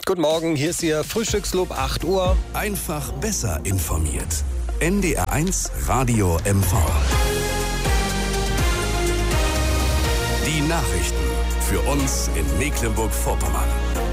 Guten Morgen, hier ist Ihr Frühstückslob, 8 Uhr. Einfach besser informiert. NDR1 Radio MV. Die Nachrichten für uns in Mecklenburg-Vorpommern.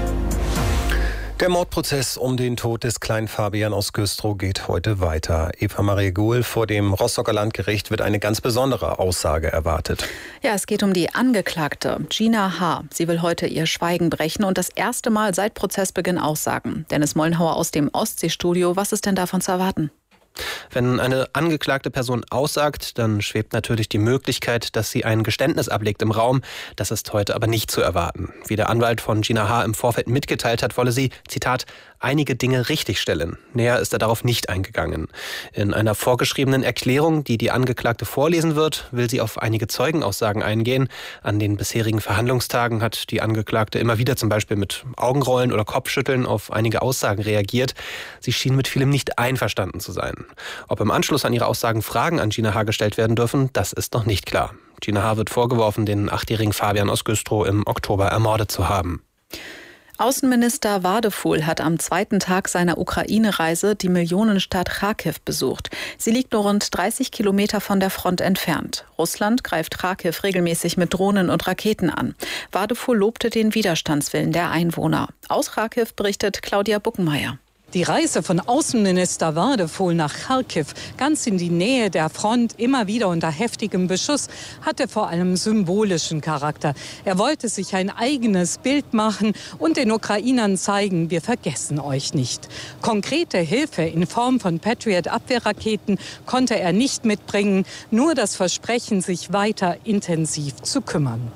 Der Mordprozess um den Tod des kleinen Fabian aus Güstrow geht heute weiter. Eva Marie Guhl vor dem Rostocker Landgericht wird eine ganz besondere Aussage erwartet. Ja, es geht um die Angeklagte Gina H. Sie will heute ihr Schweigen brechen und das erste Mal seit Prozessbeginn aussagen. Dennis Mollenhauer aus dem Ostseestudio. Was ist denn davon zu erwarten? Wenn eine angeklagte Person aussagt, dann schwebt natürlich die Möglichkeit, dass sie ein Geständnis ablegt im Raum. Das ist heute aber nicht zu erwarten. Wie der Anwalt von Gina H. im Vorfeld mitgeteilt hat, wolle sie, Zitat, einige Dinge richtigstellen. Näher ist er darauf nicht eingegangen. In einer vorgeschriebenen Erklärung, die die Angeklagte vorlesen wird, will sie auf einige Zeugenaussagen eingehen. An den bisherigen Verhandlungstagen hat die Angeklagte immer wieder zum Beispiel mit Augenrollen oder Kopfschütteln auf einige Aussagen reagiert. Sie schien mit vielem nicht einverstanden zu sein. Ob im Anschluss an ihre Aussagen Fragen an Gina H. gestellt werden dürfen, das ist noch nicht klar. Gina H. wird vorgeworfen, den 8-jährigen Fabian aus Güstrow im Oktober ermordet zu haben. Außenminister Wadefuhl hat am zweiten Tag seiner Ukraine-Reise die Millionenstadt Charkiw besucht. Sie liegt nur rund 30 Kilometer von der Front entfernt. Russland greift Charkiw regelmäßig mit Drohnen und Raketen an. Wadefuhl lobte den Widerstandswillen der Einwohner. Aus Charkiw berichtet Claudia Buckenmeier. Die Reise von Außenminister Wadefuhl nach Charkiw, ganz in die Nähe der Front, immer wieder unter heftigem Beschuss, hatte vor allem symbolischen Charakter. Er wollte sich ein eigenes Bild machen und den Ukrainern zeigen, wir vergessen euch nicht. Konkrete Hilfe in Form von Patriot-Abwehrraketen konnte er nicht mitbringen, nur das Versprechen, sich weiter intensiv zu kümmern.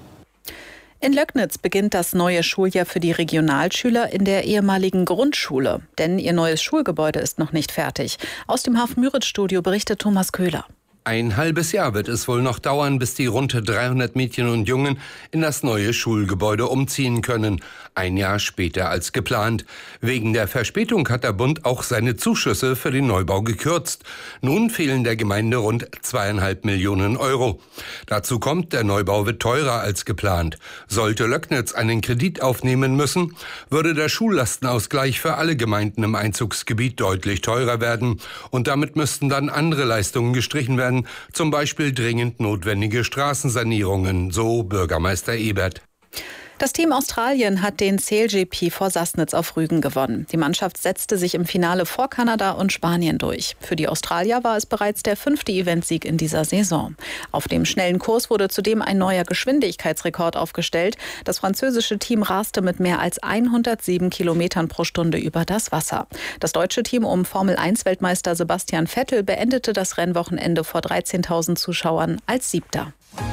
In Löcknitz beginnt das neue Schuljahr für die Regionalschüler in der ehemaligen Grundschule. Denn ihr neues Schulgebäude ist noch nicht fertig. Aus dem Hafen-Müritz-Studio berichtet Thomas Köhler. Ein halbes Jahr wird es wohl noch dauern, bis die rund 300 Mädchen und Jungen in das neue Schulgebäude umziehen können. Ein Jahr später als geplant. Wegen der Verspätung hat der Bund auch seine Zuschüsse für den Neubau gekürzt. Nun fehlen der Gemeinde rund 2,5 Millionen Euro. Dazu kommt, der Neubau wird teurer als geplant. Sollte Löcknitz einen Kredit aufnehmen müssen, würde der Schullastenausgleich für alle Gemeinden im Einzugsgebiet deutlich teurer werden. Und damit müssten dann andere Leistungen gestrichen werden. Zum Beispiel dringend notwendige Straßensanierungen, so Bürgermeister Ebert. Das Team Australien hat den CLGP vor Sassnitz auf Rügen gewonnen. Die Mannschaft setzte sich im Finale vor Kanada und Spanien durch. Für die Australier war es bereits der 5. Eventsieg in dieser Saison. Auf dem schnellen Kurs wurde zudem ein neuer Geschwindigkeitsrekord aufgestellt. Das französische Team raste mit mehr als 107 Kilometern pro Stunde über das Wasser. Das deutsche Team um Formel-1-Weltmeister Sebastian Vettel beendete das Rennwochenende vor 13.000 Zuschauern als 7.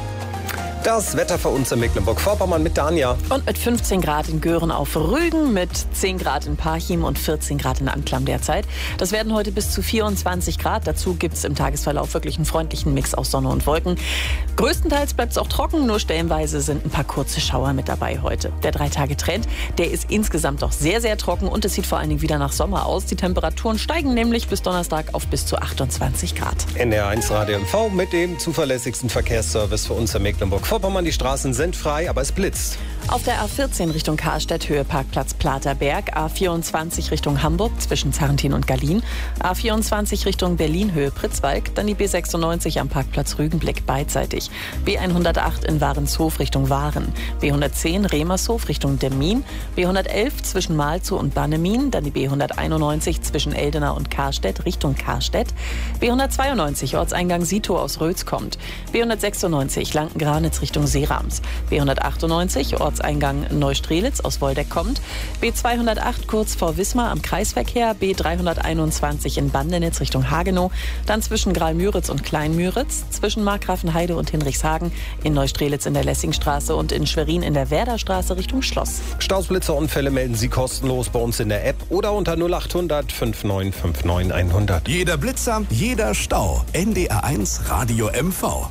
Das Wetter für uns in Mecklenburg-Vorpommern mit Danja. Und mit 15 Grad in Göhren auf Rügen, mit 10 Grad in Parchim und 14 Grad in Anklam derzeit. Das werden heute bis zu 24 Grad. Dazu gibt es im Tagesverlauf wirklich einen freundlichen Mix aus Sonne und Wolken. Größtenteils bleibt es auch trocken, nur stellenweise sind ein paar kurze Schauer mit dabei heute. Der 3-Tage-Trend, der ist insgesamt auch sehr, sehr trocken und es sieht vor allen Dingen wieder nach Sommer aus. Die Temperaturen steigen nämlich bis Donnerstag auf bis zu 28 Grad. NDR1 Radio MV mit dem zuverlässigsten Verkehrsservice für uns in Mecklenburg-Vorpommern. Die Straßen sind frei, aber es blitzt. Auf der A14 Richtung Karstedt, Höhe Parkplatz Platerberg, A24 Richtung Hamburg zwischen Zarrentin und Gallien, A24 Richtung Berlin, Höhe Pritzwalk, dann die B96 am Parkplatz Rügenblick beidseitig, B108 in Warenshof Richtung Waren, B110 Remershof Richtung Demmin, B111 zwischen Malzow und Bannemin, dann die B191 zwischen Eldena und Karstedt Richtung Karstedt, B192 Ortseingang Sito aus Rötz kommt, B196 Lanken-Granitz Richtung Seerams, B198 Ortseingang Neustrelitz aus Woldeck kommt, B208 kurz vor Wismar am Kreisverkehr, B321 in Bandenitz Richtung Hagenow, dann zwischen Graal-Müritz und Klein-Müritz, zwischen Markgrafenheide und Hinrichshagen, in Neustrelitz in der Lessingstraße und in Schwerin in der Werderstraße Richtung Schloss. Staus, Blitzer, Unfälle melden Sie kostenlos bei uns in der App oder unter 0800 5959 100. Jeder Blitzer, jeder Stau. NDR1 Radio MV.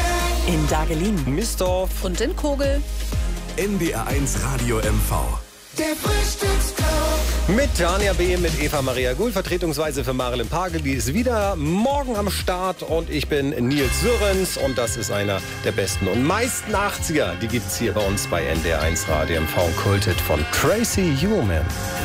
In Dagelin, Mistorf und in Kogel. NDR1 Radio MV. Der Frühstücksclub. Mit Tanja B., mit Eva Maria Guhl, vertretungsweise für Marilyn Pagel. Die ist wieder morgen am Start und ich bin Nils Sürrens und das ist einer der besten und meisten 80er. Die gibt's hier bei uns bei NDR1 Radio MV, Kultet von Tracy Ullman.